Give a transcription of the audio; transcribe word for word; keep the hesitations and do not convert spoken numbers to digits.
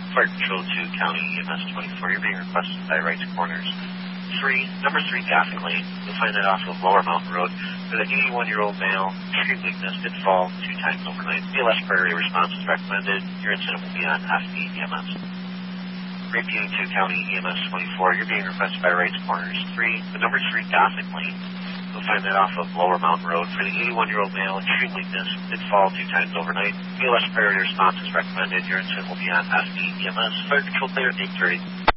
Fire Control two, County E M S twenty-four. You're being requested by Wrights Corners three, number three Gothic Lane. You'll find that off of Lower Mountain Road. With an eighty-one-year-old male, extreme weakness, did fall two times overnight. B L S priority response is recommended. Your incident will be on F D E M S. Repeating to County E M S twenty-four, you're being requested by Wrights Corners three, the number three Gothic Lane. You'll find that off of Lower Mountain Road. For the eighty-one-year-old male, extreme weakness, did fall two times overnight. B L S priority response is recommended. Your incident will be on F D E M S. Fire Control clear, eight thirty.